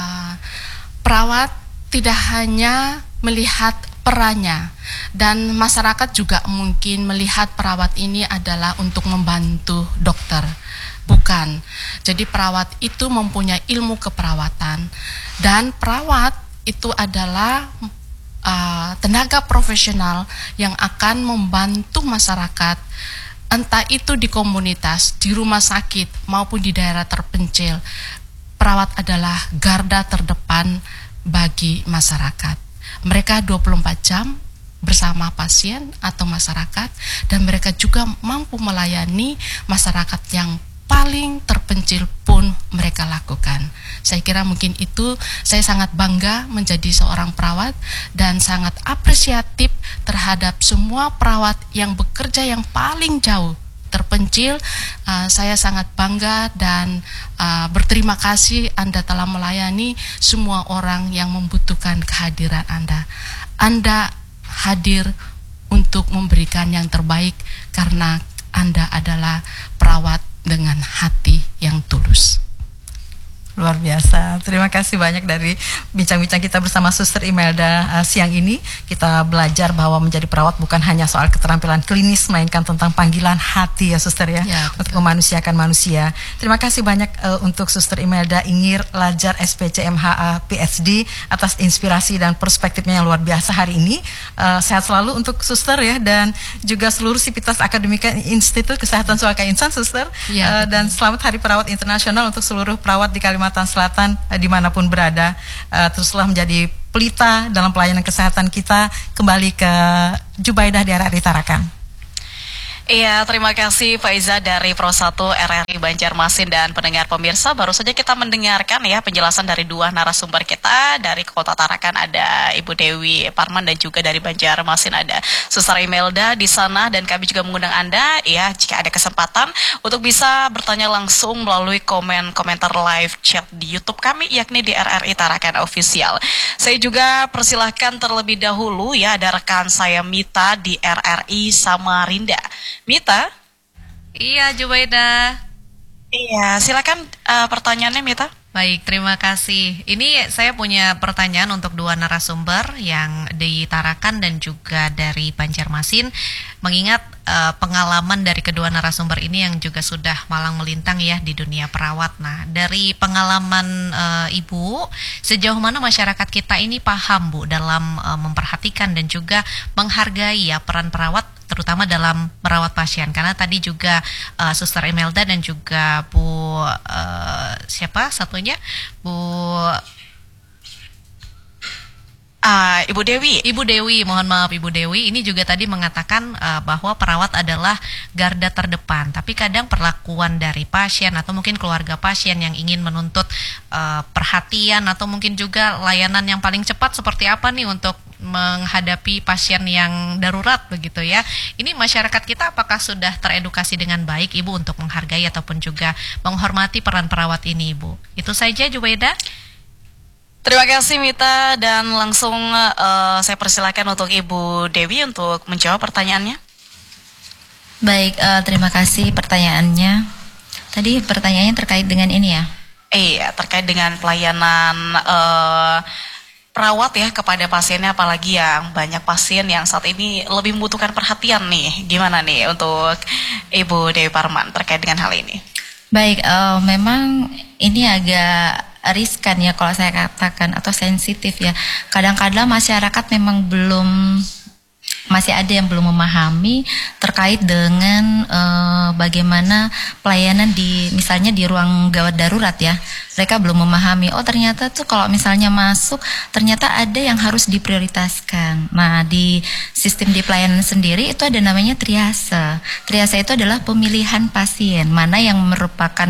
perawat tidak hanya melihat perannya, dan masyarakat juga mungkin melihat perawat ini adalah untuk membantu dokter. Bukan. Jadi perawat itu mempunyai ilmu keperawatan, dan perawat itu adalah tenaga profesional yang akan membantu masyarakat, entah itu di komunitas, di rumah sakit maupun di daerah terpencil. Perawat adalah garda terdepan bagi masyarakat. Mereka 24 jam bersama pasien atau masyarakat, dan mereka juga mampu melayani masyarakat yang paling terpencil pun mereka lakukan. Saya kira mungkin itu, saya sangat bangga menjadi seorang perawat dan sangat apresiatif terhadap semua perawat yang bekerja yang paling jauh terpencil. Saya sangat bangga dan berterima kasih Anda telah melayani semua orang yang membutuhkan kehadiran Anda. Anda hadir untuk memberikan yang terbaik karena Anda adalah perawat dengan hati yang tulus. Luar biasa. Terima kasih banyak dari bincang-bincang kita bersama Suster Imelda siang ini. Kita belajar bahwa menjadi perawat bukan hanya soal keterampilan klinis, melainkan tentang panggilan hati ya Suster ya, untuk memanusiakan manusia. Terima kasih banyak untuk Suster Imelda Ingir Lajar SPC MHA PhD atas inspirasi dan perspektifnya yang luar biasa hari ini. Sehat selalu untuk Suster ya, dan juga seluruh sivitas akademika Institut Kesehatan Suaka Insan Suster. Dan selamat Hari Perawat Internasional untuk seluruh perawat di Kalimantan Selatan dimanapun berada. Teruslah menjadi pelita dalam pelayanan kesehatan kita. Kembali ke Jubaidah di RRI Tarakan. Iya, terima kasih Faiza dari Pro 1 RRI Banjarmasin. Dan pendengar pemirsa, baru saja kita mendengarkan ya penjelasan dari dua narasumber kita. Dari Kota Tarakan ada Ibu Dewi Parman, dan juga dari Banjarmasin ada Suster Imelda di sana. Dan kami juga mengundang Anda ya, jika ada kesempatan untuk bisa bertanya langsung melalui komentar live chat di YouTube kami, yakni di RRI Tarakan Official. Saya juga persilahkan terlebih dahulu ya, ada rekan saya Mita di RRI Samarinda. Mita? Iya, Jubaidah. Iya, silakan pertanyaannya Mita. Baik, terima kasih. Ini saya punya pertanyaan untuk dua narasumber yang di Tarakan dan juga dari Banjarmasin. Mengingat pengalaman dari kedua narasumber ini yang juga sudah malang melintang ya di dunia perawat. Nah, dari pengalaman Ibu, sejauh mana masyarakat kita ini paham Bu dalam memperhatikan dan juga menghargai ya peran perawat, terutama dalam merawat pasien? Karena tadi juga Suster Imelda dan juga Bu siapa satunya, Bu Ibu Dewi. Ibu Dewi, mohon maaf Ibu Dewi, ini juga tadi mengatakan bahwa perawat adalah garda terdepan. Tapi kadang perlakuan dari pasien atau mungkin keluarga pasien yang ingin menuntut perhatian atau mungkin juga layanan yang paling cepat seperti apa nih untuk menghadapi pasien yang darurat begitu ya. Ini masyarakat kita apakah sudah teredukasi dengan baik Ibu untuk menghargai ataupun juga menghormati peran perawat ini Ibu? Itu saja Jubaidah. Terima kasih Mita, dan langsung saya persilakan untuk Ibu Dewi untuk menjawab pertanyaannya. Baik, terima kasih pertanyaannya. Tadi pertanyaannya terkait dengan ini ya? Iya, terkait dengan pelayanan perawat ya kepada pasiennya, apalagi yang banyak pasien yang saat ini lebih membutuhkan perhatian nih. Gimana nih untuk Ibu Dewi Parman terkait dengan hal ini? Baik, memang ini agak riskan ya kalau saya katakan, atau sensitif ya. Kadang-kadang masyarakat memang masih ada yang belum memahami terkait dengan bagaimana pelayanan misalnya di ruang gawat darurat ya. Mereka belum memahami, oh ternyata tuh kalau misalnya masuk ternyata ada yang harus diprioritaskan. Nah, di sistem di pelayanan sendiri itu ada namanya triase. Triase itu adalah pemilihan pasien, mana yang merupakan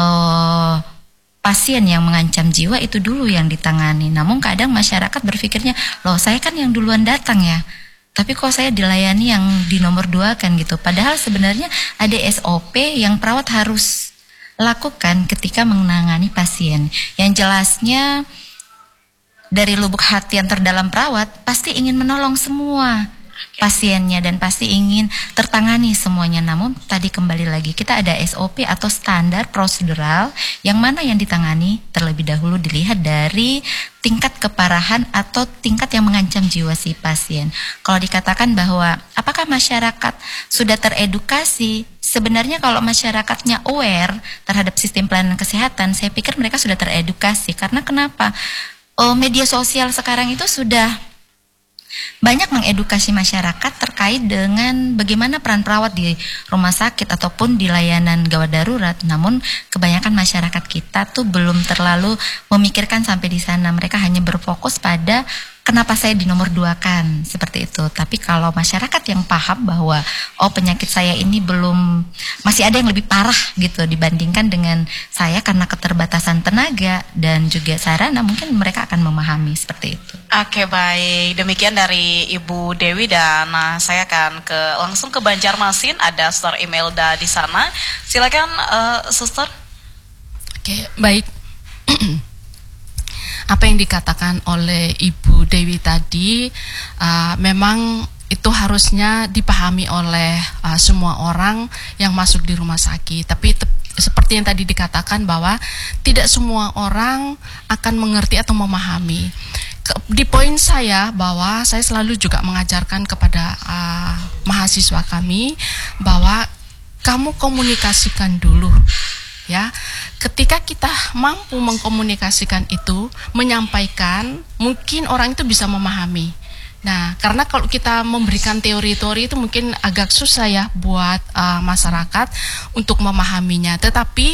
pasien yang mengancam jiwa itu dulu yang ditangani. Namun kadang masyarakat berpikirnya, loh saya kan yang duluan datang ya, tapi kok saya dilayani yang di nomor 2 kan gitu. Padahal sebenarnya ada SOP yang perawat harus lakukan ketika menangani pasien. Yang jelasnya dari lubuk hati yang terdalam perawat pasti ingin menolong semua pasiennya dan pasti ingin tertangani semuanya. Namun tadi kembali lagi kita ada SOP atau standar prosedural yang mana yang ditangani terlebih dahulu dilihat dari tingkat keparahan atau tingkat yang mengancam jiwa si pasien. Kalau dikatakan bahwa apakah masyarakat sudah teredukasi, sebenarnya kalau masyarakatnya aware terhadap sistem pelayanan kesehatan, saya pikir mereka sudah teredukasi. Karena kenapa? Media sosial sekarang itu sudah banyak mengedukasi masyarakat terkait dengan bagaimana peran perawat di rumah sakit ataupun di layanan gawat darurat. Namun kebanyakan masyarakat kita tuh belum terlalu memikirkan sampai di sana. Mereka hanya berfokus pada kenapa saya di nomor 2 kan, seperti itu. Tapi kalau masyarakat yang paham bahwa oh penyakit saya ini masih ada yang lebih parah gitu dibandingkan dengan saya karena keterbatasan tenaga dan juga sarana, mungkin mereka akan memahami seperti itu. Oke, baik. Demikian dari Ibu Dewi, dan saya akan langsung ke Banjarmasin. Ada Suster Imelda di sana. Silakan Suster. Oke, baik. Apa yang dikatakan oleh Ibu Dewi tadi memang itu harusnya dipahami oleh semua orang yang masuk di rumah sakit. Tapi seperti yang tadi dikatakan bahwa tidak semua orang akan mengerti atau memahami. Di poin saya bahwa saya selalu juga mengajarkan kepada mahasiswa kami bahwa kamu komunikasikan dulu, ya. Ketika kita mampu mengkomunikasikan itu, menyampaikan, mungkin orang itu bisa memahami. Nah, karena kalau kita memberikan teori-teori itu mungkin agak susah ya buat masyarakat untuk memahaminya. Tetapi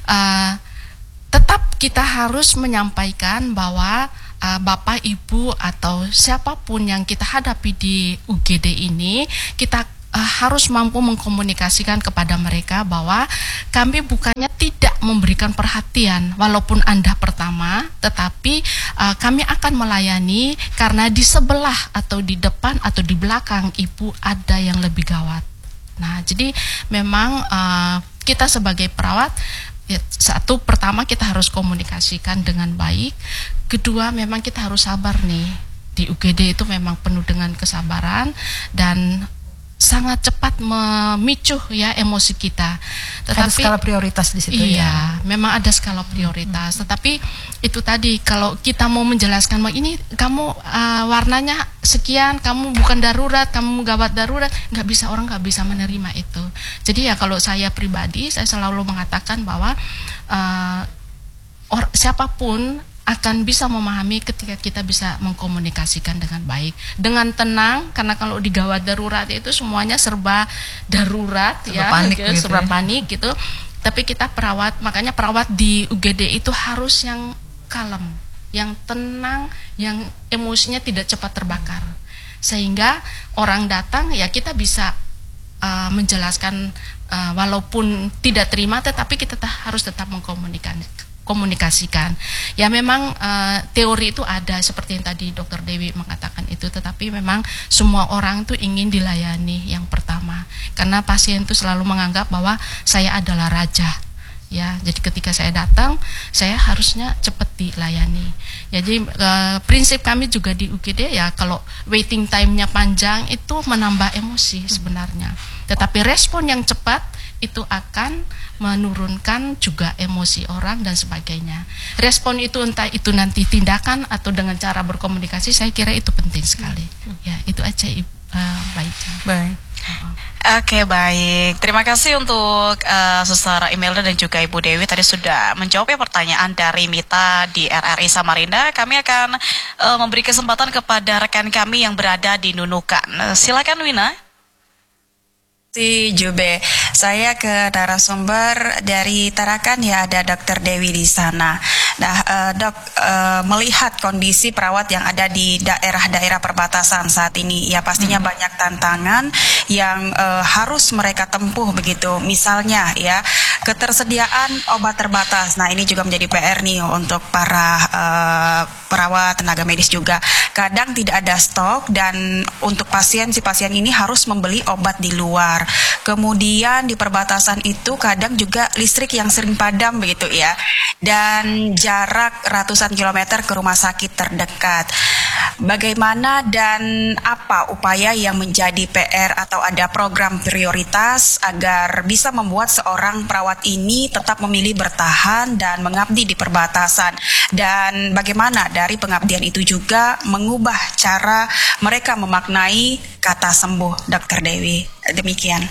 tetap kita harus menyampaikan bahwa Bapak, Ibu, atau siapapun yang kita hadapi di UGD ini, kita harus mampu mengkomunikasikan kepada mereka bahwa kami bukannya tidak memberikan perhatian walaupun Anda pertama, tetapi kami akan melayani karena di sebelah atau di depan atau di belakang Ibu ada yang lebih gawat. Nah, jadi memang kita sebagai perawat, ya, satu, pertama kita harus komunikasikan dengan baik. Kedua, memang kita harus sabar nih. Di UGD itu memang penuh dengan kesabaran dan sangat cepat memicu ya emosi kita. Tetapi ada skala prioritas di situ. Iya, memang ada skala prioritas. Tetapi itu tadi, kalau kita mau menjelaskan bahwa ini kamu warnanya sekian, kamu bukan darurat, kamu gawat darurat, orang nggak bisa menerima itu. Jadi ya kalau saya pribadi, saya selalu mengatakan bahwa siapapun akan bisa memahami ketika kita bisa mengkomunikasikan dengan baik, dengan tenang, karena kalau di gawat darurat itu semuanya serba darurat, serba panik, gitu, serba panik gitu. Tapi kita perawat, makanya perawat di UGD itu harus yang kalem, yang tenang, yang emosinya tidak cepat terbakar, sehingga orang datang ya kita bisa menjelaskan walaupun tidak terima, tetapi kita harus tetap mengkomunikasikan. Ya memang teori itu ada seperti yang tadi Dr. Dewi mengatakan itu, tetapi memang semua orang tuh ingin dilayani yang pertama, karena pasien itu selalu menganggap bahwa saya adalah raja. Ya, jadi ketika saya datang, saya harusnya cepat dilayani. Ya, jadi prinsip kami juga di UGD ya, kalau waiting time-nya panjang itu menambah emosi sebenarnya. Tetapi respon yang cepat itu akan menurunkan juga emosi orang dan sebagainya. Respon itu entah itu nanti tindakan atau dengan cara berkomunikasi, saya kira itu penting sekali. Ya, itu aja baik. Oke, baik. Terima kasih untuk Suster Imelda dan juga Ibu Dewi tadi sudah menjawab pertanyaan dari Mita di RRI Samarinda. Kami akan memberi kesempatan kepada rekan kami yang berada di Nunukan. Silakan Wina. Jube, saya ke narasumber dari Tarakan ya, ada Dr. Dewi di sana. Nah, Dok, melihat kondisi perawat yang ada di daerah-daerah perbatasan saat ini, ya pastinya banyak tantangan yang harus mereka tempuh begitu. Misalnya ya, ketersediaan obat terbatas. Nah, ini juga menjadi PR nih untuk para perawat, tenaga medis juga. Kadang tidak ada stok dan untuk si pasien ini harus membeli obat di luar. Kemudian di perbatasan itu kadang juga listrik yang sering padam begitu ya, dan jarak ratusan kilometer ke rumah sakit terdekat. Bagaimana dan apa upaya yang menjadi PR atau ada program prioritas agar bisa membuat seorang perawat ini tetap memilih bertahan dan mengabdi di perbatasan, dan bagaimana dari pengabdian itu juga mengubah cara mereka memaknai kata sembuh, Dr. Dewi. Demikian.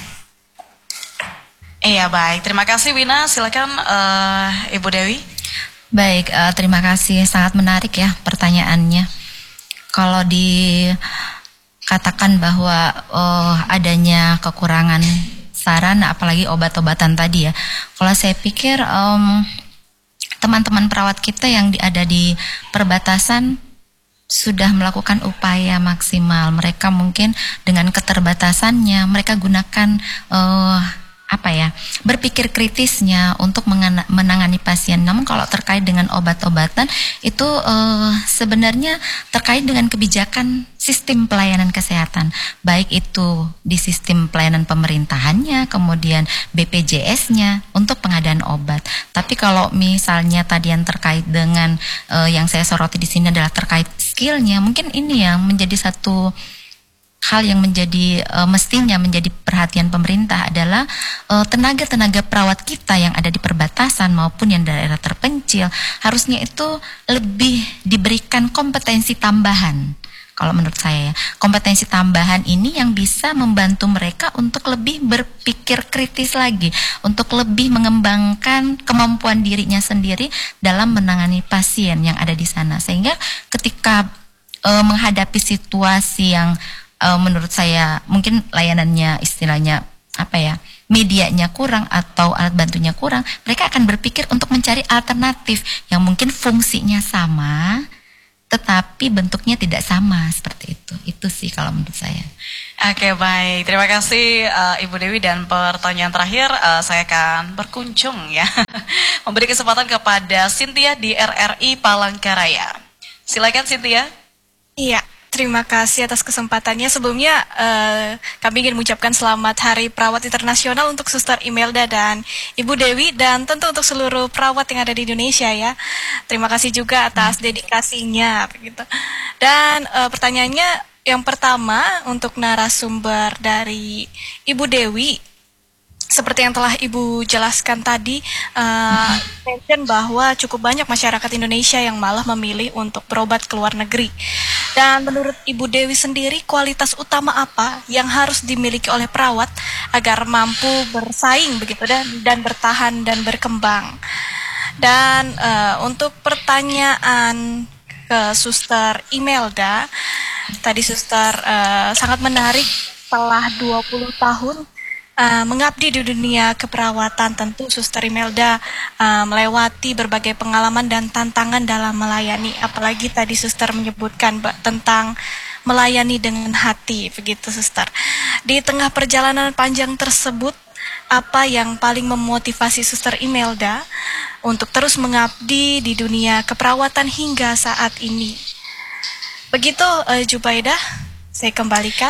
Iya, baik. Terima kasih Wina. Silakan Ibu Dewi. Baik, terima kasih. Sangat menarik ya pertanyaannya. Kalau dikatakan bahwa adanya kekurangan sarana, apalagi obat-obatan tadi ya. Kalau saya pikir teman-teman perawat kita yang ada di perbatasan sudah melakukan upaya maksimal. Mereka mungkin dengan keterbatasannya, mereka gunakan berpikir kritisnya untuk menangani pasien. Namun kalau terkait dengan obat-obatan itu sebenarnya terkait dengan kebijakan sistem pelayanan kesehatan, baik itu di sistem pelayanan pemerintahannya, kemudian BPJS-nya untuk pengadaan obat. Tapi kalau misalnya tadi yang terkait dengan yang saya soroti di sini adalah terkait skillnya, mungkin ini yang menjadi satu hal yang menjadi mestinya menjadi perhatian pemerintah adalah tenaga-tenaga perawat kita yang ada di perbatasan maupun yang daerah terpencil harusnya itu lebih diberikan kompetensi tambahan. Kalau menurut saya, kompetensi tambahan ini yang bisa membantu mereka untuk lebih berpikir kritis lagi, untuk lebih mengembangkan kemampuan dirinya sendiri dalam menangani pasien yang ada di sana. Sehingga ketika menghadapi situasi yang menurut saya mungkin layanannya istilahnya medianya kurang atau alat bantunya kurang, mereka akan berpikir untuk mencari alternatif yang mungkin fungsinya sama tetapi bentuknya tidak sama, seperti itu sih kalau menurut saya. Oke, baik, terima kasih Ibu Dewi, dan pertanyaan terakhir saya akan berkunjung ya memberi kesempatan kepada Cynthia di RRI Palangkaraya. Silakan Cynthia. Iya, terima kasih atas kesempatannya. Sebelumnya kami ingin mengucapkan selamat Hari Perawat Internasional untuk Suster Imelda dan Ibu Dewi, dan tentu untuk seluruh perawat yang ada di Indonesia ya. Terima kasih juga atas dedikasinya begitu. Dan pertanyaannya yang pertama untuk narasumber dari Ibu Dewi. Seperti yang telah Ibu jelaskan tadi, mention bahwa cukup banyak masyarakat Indonesia yang malah memilih untuk berobat ke luar negeri. Dan menurut Ibu Dewi sendiri, kualitas utama apa yang harus dimiliki oleh perawat agar mampu bersaing begitu dan bertahan dan berkembang? Dan untuk pertanyaan ke Suster Imelda, tadi Suster sangat menarik setelah 20 tahun mengabdi di dunia keperawatan. Tentu Suster Imelda melewati berbagai pengalaman dan tantangan dalam melayani, apalagi tadi Suster menyebutkan tentang melayani dengan hati, begitu Suster. Di tengah perjalanan panjang tersebut, apa yang paling memotivasi Suster Imelda untuk terus mengabdi di dunia keperawatan hingga saat ini? Begitu Jubaidah, saya kembalikan.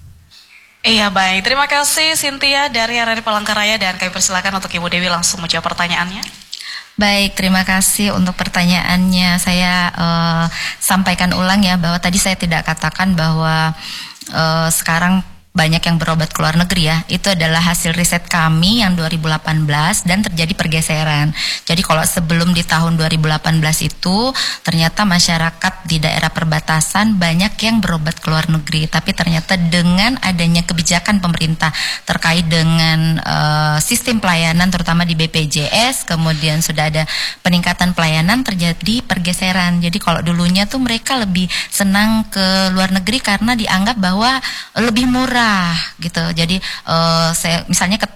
Iya, baik, terima kasih Cynthia dari RRI Palangkaraya, dan kami persilakan untuk Ibu Dewi langsung menjawab pertanyaannya. Baik, terima kasih untuk pertanyaannya. Saya sampaikan ulang ya bahwa tadi saya tidak katakan bahwa sekarang banyak yang berobat ke luar negeri ya. Itu adalah hasil riset kami yang 2018 dan terjadi pergeseran. Jadi kalau sebelum di tahun 2018 itu ternyata masyarakat di daerah perbatasan banyak yang berobat ke luar negeri. Tapi ternyata dengan adanya kebijakan pemerintah terkait dengan sistem pelayanan terutama di BPJS, kemudian sudah ada peningkatan pelayanan, terjadi pergeseran. Jadi kalau dulunya tuh mereka lebih senang ke luar negeri karena dianggap bahwa lebih murah gitu. Jadi saya misalnya ke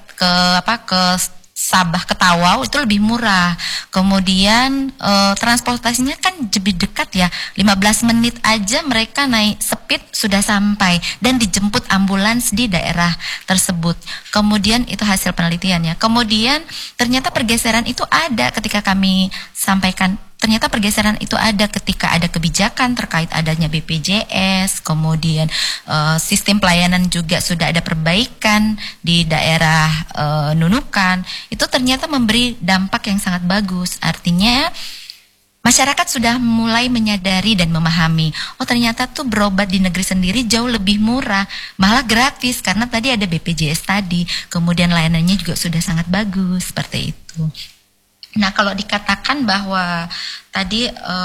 Sabah ke Tawau itu lebih murah. Kemudian transportasinya kan lebih dekat ya. 15 menit aja mereka naik speed sudah sampai dan dijemput ambulans di daerah tersebut. Kemudian itu hasil penelitiannya. Kemudian ternyata pergeseran itu ada ketika kami sampaikan. Ternyata pergeseran itu ada ketika ada kebijakan terkait adanya BPJS, kemudian sistem pelayanan juga sudah ada perbaikan di daerah Nunukan. Itu ternyata memberi dampak yang sangat bagus. Artinya masyarakat sudah mulai menyadari dan memahami, oh ternyata tuh berobat di negeri sendiri jauh lebih murah, malah gratis karena tadi ada BPJS tadi. Kemudian layanannya juga sudah sangat bagus, seperti itu. Nah, kalau dikatakan bahwa tadi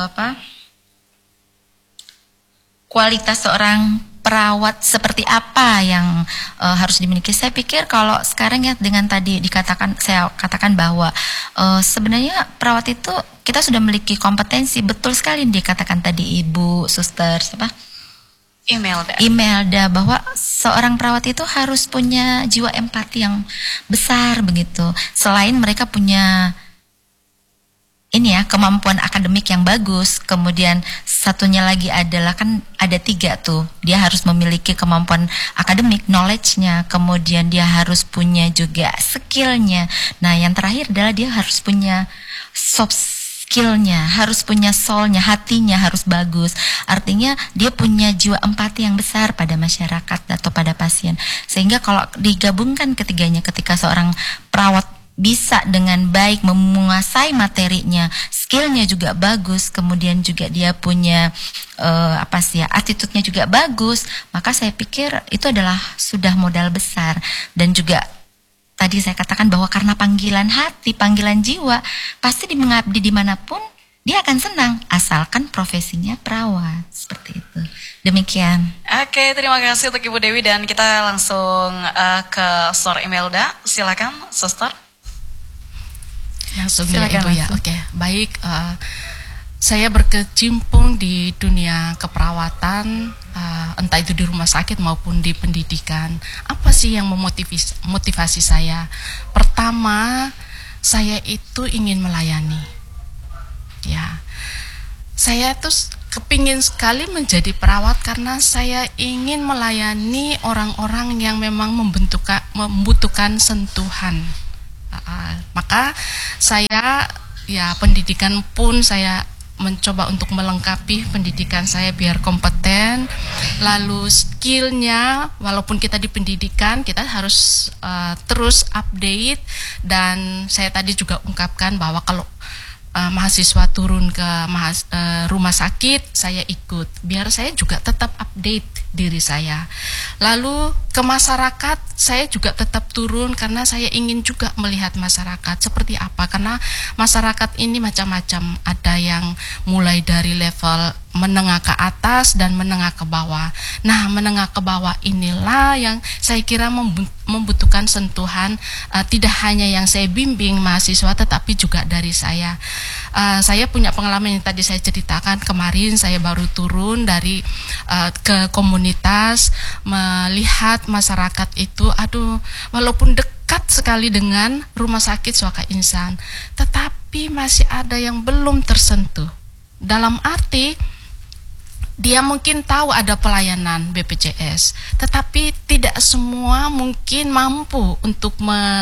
kualitas seorang perawat seperti apa yang harus dimiliki, saya pikir kalau sekarang ya dengan tadi saya katakan bahwa sebenarnya perawat itu kita sudah memiliki kompetensi, betul sekali dikatakan tadi Ibu Suster Imelda bahwa seorang perawat itu harus punya jiwa empati yang besar begitu. Selain mereka punya kemampuan akademik yang bagus, kemudian satunya lagi adalah kan ada 3 tuh, dia harus memiliki kemampuan akademik, knowledge-nya, kemudian dia harus punya juga skill-nya. Nah yang terakhir adalah dia harus punya soft skill-nya, harus punya soul-nya, hatinya harus bagus. Artinya dia punya jiwa empati yang besar pada masyarakat atau pada pasien. Sehingga kalau digabungkan ketiganya, ketika seorang perawat bisa dengan baik menguasai materinya, skillnya juga bagus, kemudian juga dia punya attitude-nya juga bagus, maka saya pikir itu adalah sudah modal besar. Dan juga tadi saya katakan bahwa karena panggilan hati, panggilan jiwa, pasti di mengabdi dimanapun dia akan senang, asalkan profesinya perawat, seperti itu. Demikian. Oke, terima kasih untuk Ibu Dewi, dan kita langsung ke Suster Imelda. Silakan, Suster. Langsung ya Ibu ya. Oke, baik. Saya berkecimpung di dunia keperawatan, entah itu di rumah sakit maupun di pendidikan. Apa sih yang memotivasi saya? Pertama, saya itu ingin melayani. Ya, saya tuh kepingin sekali menjadi perawat karena saya ingin melayani orang-orang yang memang membutuhkan sentuhan. Maka saya, ya pendidikan pun saya mencoba untuk melengkapi pendidikan saya biar kompeten. Lalu skillnya, walaupun kita di pendidikan, kita harus terus update. Dan saya tadi juga ungkapkan bahwa kalau mahasiswa turun ke rumah sakit, saya ikut biar saya juga tetap update diri saya. Lalu ke masyarakat, saya juga tetap turun karena saya ingin juga melihat masyarakat seperti apa, karena masyarakat ini macam-macam, ada yang mulai dari level menengah ke atas dan menengah ke bawah. Nah, menengah ke bawah inilah yang saya kira membutuhkan sentuhan, tidak hanya yang saya bimbing mahasiswa tetapi juga dari saya. Saya punya pengalaman yang tadi saya ceritakan kemarin. Saya baru turun dari ke komunitas, melihat masyarakat itu, walaupun dekat sekali dengan rumah sakit Swaka Insan, tetapi masih ada yang belum tersentuh. Dalam arti dia mungkin tahu ada pelayanan BPJS, tetapi tidak semua mungkin mampu untuk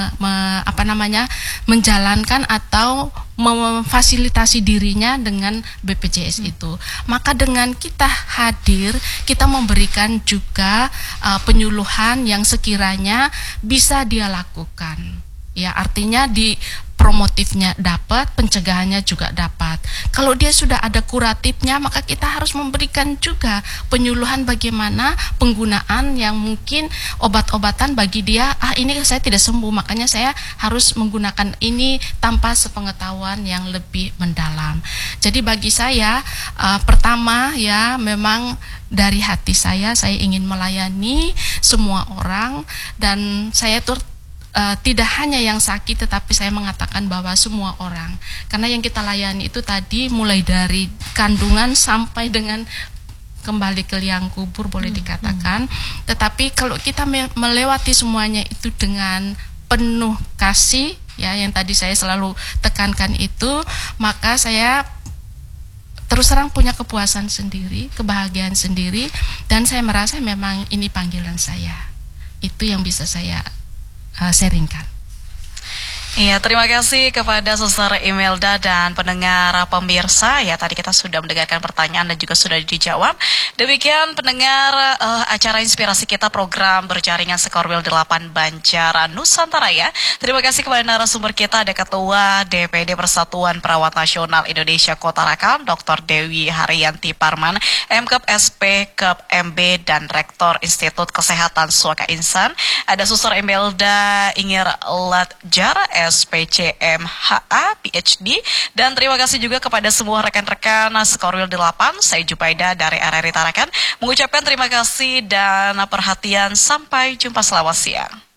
menjalankan atau memfasilitasi dirinya dengan BPJS itu. Maka dengan kita hadir, kita memberikan juga penyuluhan yang sekiranya bisa dia lakukan. Ya, artinya di promotifnya dapat, pencegahannya juga dapat. Kalau dia sudah ada kuratifnya, maka kita harus memberikan juga penyuluhan bagaimana penggunaan yang mungkin obat-obatan bagi dia, ini saya tidak sembuh, makanya saya harus menggunakan ini tanpa sepengetahuan yang lebih mendalam. Jadi bagi saya, pertama ya memang dari hati saya ingin melayani semua orang, dan saya tuh tidak hanya yang sakit, tetapi saya mengatakan bahwa semua orang, karena yang kita layani itu tadi mulai dari kandungan sampai dengan kembali ke liang kubur boleh dikatakan. Tetapi kalau kita melewati semuanya itu dengan penuh kasih, ya yang tadi saya selalu tekankan itu, maka saya terus terang punya kepuasan sendiri, kebahagiaan sendiri, dan saya merasa memang ini panggilan saya. Itu yang bisa saya sharingkan. Iya, terima kasih kepada Suster Imelda dan pendengar pemirsa. Ya, tadi kita sudah mendengarkan pertanyaan dan juga sudah dijawab. Demikian pendengar acara inspirasi kita, program berjaringan Sekorwil 8 Banjar Nusantara ya. Terima kasih kepada narasumber kita, ada Ketua DPD Persatuan Perawat Nasional Indonesia Kota Tarakan, Dr. Dewi Haryanti Parman, MKep SP, KEP MB, dan Rektor Institut Kesehatan Swaka Insan. Ada Suster Imelda Ingir Latjar, SPCM HA PhD, dan terima kasih juga kepada semua rekan-rekan Sekorwil 8. Saya Jubaida dari RRI Tarakan mengucapkan terima kasih dan perhatian. Sampai jumpa, selamat siang.